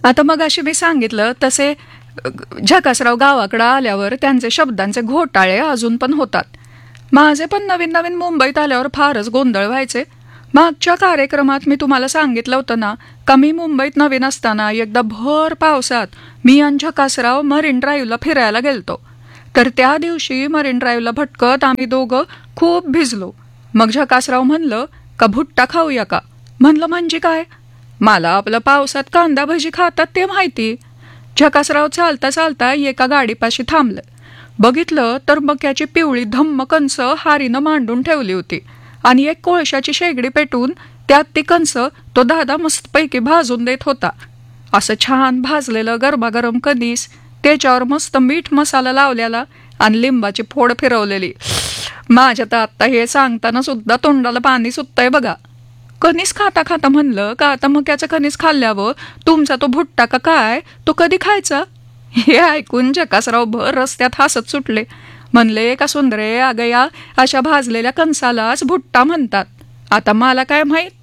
आता मगाशी मी सांगितलं तसे झकासराव गावाकडे आल्यावर त्यांचे शब्दांचे घोटाळे अजून पण होतात. माझे पण नवीन नवीन मुंबईत आल्यावर फारच गोंधळ व्हायचे. मागच्या कार्यक्रमात मी तुम्हाला सांगितलं होतं ना का मी मुंबईत नवीन असताना एकदा भर पावसात मी आणि झकासराव मरीन ड्राईव्हला फिरायला गेलतो. तर त्या दिवशी मरीन ड्राईव्हला भटकत आम्ही दोघं खूप भिजलो. मग झकासराव म्हणलं का भुट्टा खाऊया का. म्हणलं म्हणजे काय. मला आपलं पावसात कांदा भजी खातात ते माहिती. झकासराव चालता चालता एका गाडीपाशी थांबलं. बघितलं तर मक्याची पिवळी धम्म कंस हारीनं मांडून ठेवली होती आणि एक कोळशाची शेगडी पेटून त्यात ती कंस तो दादा मस्तपैकी भाजून देत होता. असं छान भाजलेलं गरमागरम कणीस, त्याच्यावर मस्त मीठ मसाला लावलेला आणि लिंबाची फोड फिरवलेली. माझ्या तर आत्ता हे सांगताना सुद्धा तोंडाला पाणी सुटतंय बघा. कणीस खाता खाता म्हणलं का आता मक्याचं कणीस खाल्ल्यावर तुमचा तो भुट्टा का काय तो कधी खायचा. हे ऐकून झकासराव भर रस्त्यात हसत सुटले. म्हणले का सुंदरे अगया अशा भाजलेल्या कणसालाच भुट्टा म्हणतात. आता मला काय माहीत